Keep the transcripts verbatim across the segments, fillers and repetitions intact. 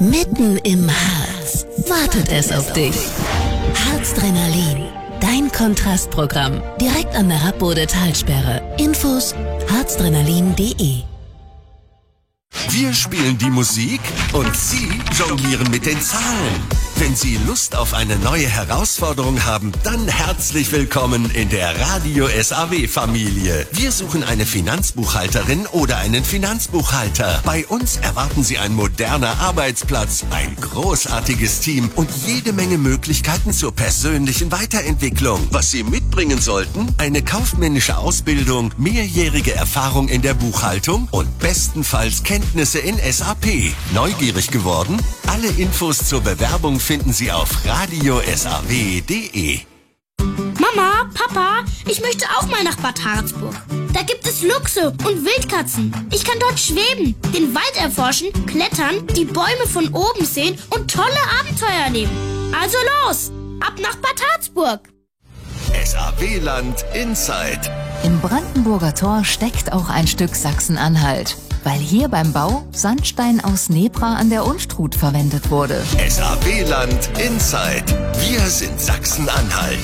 Mitten im Harz wartet es auf dich. Harzdrenalin, dein Kontrastprogramm. Direkt an der Rappbode-Talsperre. Infos harzdrenalin punkt de. Wir spielen die Musik und Sie jonglieren mit den Zahlen. Wenn Sie Lust auf eine neue Herausforderung haben, dann herzlich willkommen in der Radio S A W-Familie. Wir suchen eine Finanzbuchhalterin oder einen Finanzbuchhalter. Bei uns erwarten Sie ein moderner Arbeitsplatz, ein großartiges Team und jede Menge Möglichkeiten zur persönlichen Weiterentwicklung. Was Sie mitbringen sollten? Eine kaufmännische Ausbildung, mehrjährige Erfahrung in der Buchhaltung und bestenfalls Kenntnisse in S A P. Neugierig geworden? Alle Infos zur Bewerbung finden Sie auf radio s a w punkt de. Mama, Papa, ich möchte auch mal nach Bad Harzburg. Da gibt es Luchse und Wildkatzen. Ich kann dort schweben, den Wald erforschen, klettern, die Bäume von oben sehen und tolle Abenteuer erleben. Also los, ab nach Bad Harzburg. S A W-Land Inside. Im Brandenburger Tor steckt auch ein Stück Sachsen-Anhalt, weil hier beim Bau Sandstein aus Nebra an der Unstrut verwendet wurde. S A W-Land Inside. Wir sind Sachsen-Anhalt.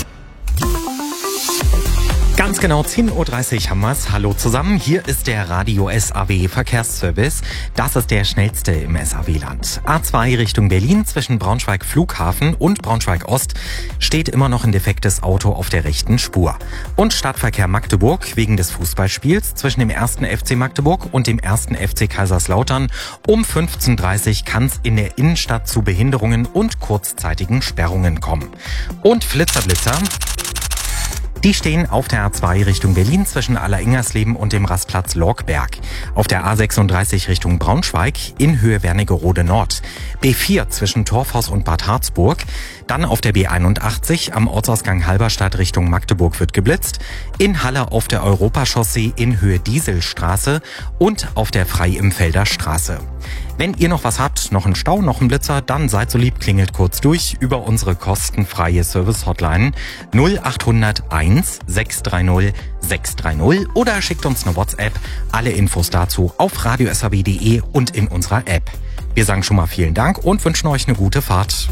Ganz genau zehn Uhr dreißig haben wir's. Hallo zusammen, hier ist der Radio S A W Verkehrsservice. Das ist der schnellste im S A W-Land. A zwei Richtung Berlin zwischen Braunschweig Flughafen und Braunschweig Ost steht immer noch ein defektes Auto auf der rechten Spur. Und Stadtverkehr Magdeburg wegen des Fußballspiels zwischen dem ersten F C Magdeburg und dem ersten F C Kaiserslautern. Um fünfzehn Uhr dreißig kann's in der Innenstadt zu Behinderungen und kurzzeitigen Sperrungen kommen. Und Flitzerblitzer. Die stehen auf der A zwei Richtung Berlin zwischen Alleringers-Leben und dem Rastplatz Lorkberg. Auf der A sechsunddreißig Richtung Braunschweig in Höhe Wernigerode Nord. B vier zwischen Torfhaus und Bad Harzburg. Dann auf der B einundachtzig am Ortsausgang Halberstadt Richtung Magdeburg wird geblitzt. In Halle auf der Europachaussee in Höhe Dieselstraße und auf der Freiimfelder Straße. Wenn ihr noch was habt, noch einen Stau, noch einen Blitzer, dann seid so lieb, klingelt kurz durch über unsere kostenfreie Service-Hotline null acht null null eins sechs drei null sechs drei null oder schickt uns eine WhatsApp. Alle Infos dazu auf radio s a w punkt de und in unserer App. Wir sagen schon mal vielen Dank und wünschen euch eine gute Fahrt.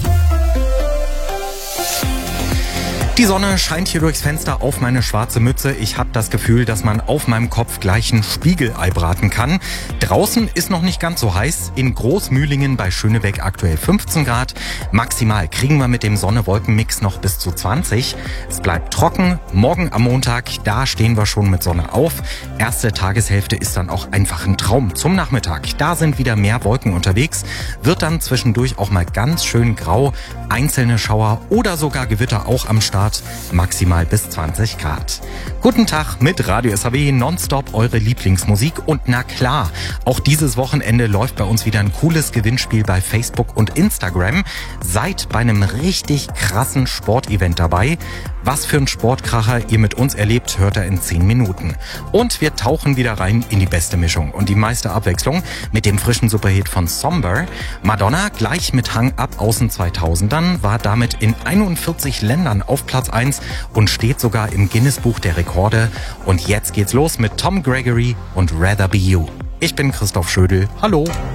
Die Sonne scheint hier durchs Fenster auf meine schwarze Mütze. Ich habe das Gefühl, dass man auf meinem Kopf gleich ein Spiegelei braten kann. Draußen ist noch nicht ganz so heiß. In Großmühlingen bei Schönebeck aktuell fünfzehn Grad. Maximal kriegen wir mit dem Sonne-Wolken-Mix noch bis zu zwanzig. Es bleibt trocken. Morgen am Montag, da stehen wir schon mit Sonne auf. Erste Tageshälfte ist dann auch einfach ein Traum. Zum Nachmittag, da sind wieder mehr Wolken unterwegs. Wird dann zwischendurch auch mal ganz schön grau. Einzelne Schauer oder sogar Gewitter auch am Start. Maximal bis zwanzig Grad. Guten Tag mit Radio S A W, nonstop eure Lieblingsmusik. Und na klar, auch dieses Wochenende läuft bei uns wieder ein cooles Gewinnspiel bei Facebook und Instagram. Seid bei einem richtig krassen Sportevent dabei. Was für ein Sportkracher ihr mit uns erlebt, hört ihr in zehn Minuten. Und wir tauchen wieder rein in die beste Mischung und die meiste Abwechslung mit dem frischen Superhit von Somber. Madonna, gleich mit Hang ab aus den zweitausendern, war damit in einundvierzig Ländern auf Platz eins und steht sogar im Guinness-Buch der Rekorde. Und jetzt geht's los mit Tom Gregory und Rather Be You. Ich bin Christoph Schödel. Hallo.